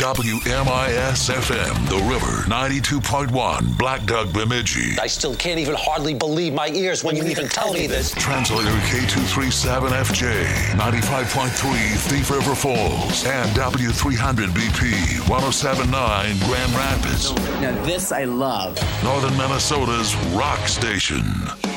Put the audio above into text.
WMIS-FM, The River, 92.1, Black Duck, Bemidji. I still can't even hardly believe my ears when you even tell me this. Translator K237FJ, 95.3, Thief River Falls, and W300BP, 107.9, Grand Rapids. Now this I love. Northern Minnesota's rock station.